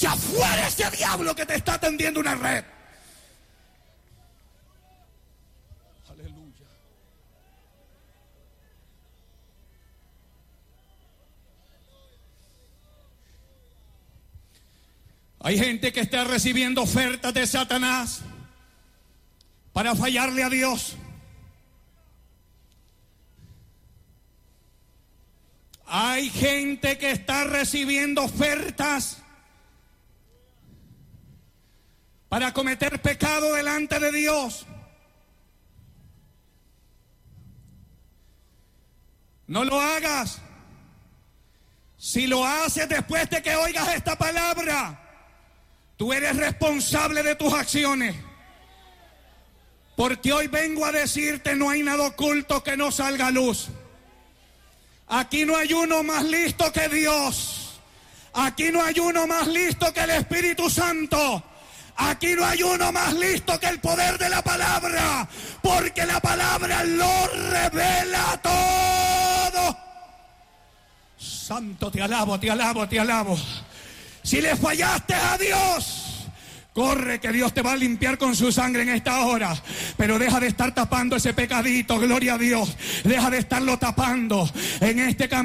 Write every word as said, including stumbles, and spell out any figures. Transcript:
Echa fuera ese diablo que te está tendiendo una red. Aleluya. Hay gente que está recibiendo ofertas de Satanás para fallarle a Dios. Hay gente que está recibiendo ofertas para cometer pecado delante de Dios. No lo hagas. Si lo haces después de que oigas esta palabra, tú eres responsable de tus acciones. Porque hoy vengo a decirte, no hay nada oculto que no salga a luz. Aquí no hay uno más listo que Dios. Aquí no hay uno más listo que el Espíritu Santo. Aquí no hay uno más listo que el poder de la palabra. Porque la palabra lo revela todo. Santo, te alabo, te alabo, te alabo. Si le fallaste a Dios, corre que Dios te va a limpiar con su sangre en esta hora. Pero deja de estar tapando ese pecadito, gloria a Dios. Deja de estarlo tapando en este camino.